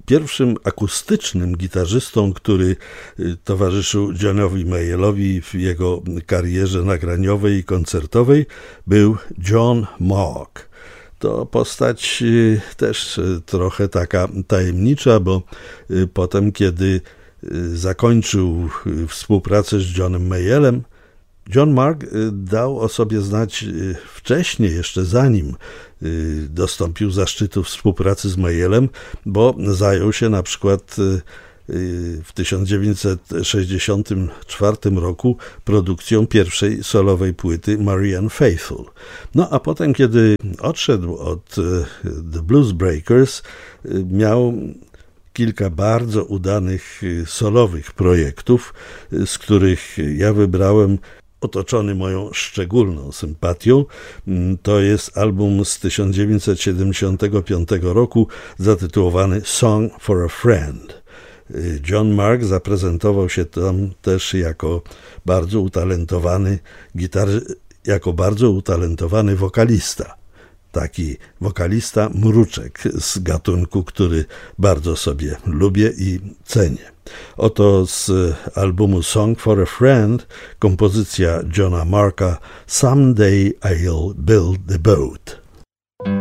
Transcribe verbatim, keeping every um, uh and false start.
pierwszym akustycznym gitarzystą, który towarzyszył Johnowi Mayelowi w jego karierze nagraniowej i koncertowej, był John Mark. To postać też trochę taka tajemnicza, bo potem, kiedy zakończył współpracę z Johnem Mayelem, John Mark dał o sobie znać wcześniej, jeszcze zanim dostąpił zaszczytu współpracy z Mayelem, bo zajął się na przykład w tysiąc dziewięćset sześćdziesiątym czwartym roku produkcją pierwszej solowej płyty Marianne Faithfull. No a potem, kiedy odszedł od The Blues Breakers, miał kilka bardzo udanych solowych projektów, z których ja wybrałem otoczony moją szczególną sympatią. To jest album z tysiąc dziewięćset siedemdziesiątego piątego roku zatytułowany Song for a Friend. John Mark zaprezentował się tam też jako bardzo utalentowany gitar, jako bardzo utalentowany wokalista. Taki wokalista mruczek z gatunku, który bardzo sobie lubię i cenię. Oto z albumu Song for a Friend kompozycja Johna Marka Someday I'll Build the Boat.